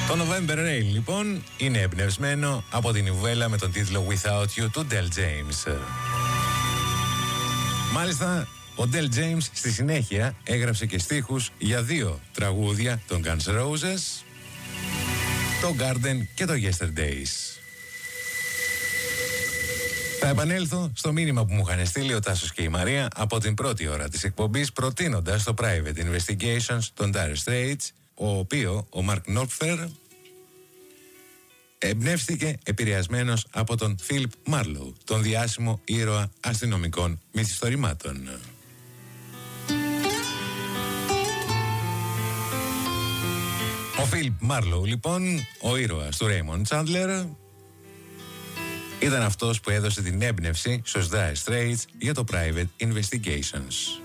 Το November Rain λοιπόν είναι εμπνευσμένο από την νουβέλα με τον τίτλο Without You του Del James. Μάλιστα, ο Del James στη συνέχεια έγραψε και στίχους για 2 τραγούδια των Guns N' Roses, το Garden και το Yesterdays. Θα επανέλθω στο μήνυμα που μου είχαν στείλει ο Τάσος και η Μαρία από την πρώτη ώρα της εκπομπής, προτείνοντας το Private Investigations των Dire Straits, ο οποίο ο Mark Knopfler εμπνεύστηκε επηρεασμένος από τον Philip Marlowe, τον διάσημο ήρωα αστυνομικών μυθιστορημάτων. Ο Philip Marlowe λοιπόν, ο ήρωας του Raymond Chandler, ήταν αυτός που έδωσε την έμπνευση στους Dire Straits για το Private Investigations.